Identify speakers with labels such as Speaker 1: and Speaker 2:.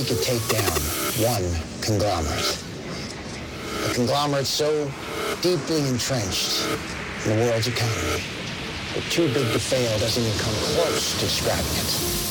Speaker 1: We could take down one conglomerate. A conglomerate so deeply entrenched in the world's economy that too big to fail doesn't even come close to describing it.